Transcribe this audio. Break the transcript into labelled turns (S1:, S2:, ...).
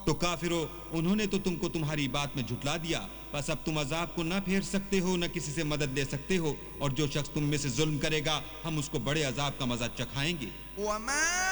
S1: तो काफिरो, उन्होंने तो तुमको तुम्हारी बात में झुटला दिया, बस अब तुम अजाब को न फेर सकते हो, न किसी से मदद ले सकते हो, और जो शख्स तुम में से जुल्म करेगा हम उसको बड़े अजाब का मजा चखाएंगे।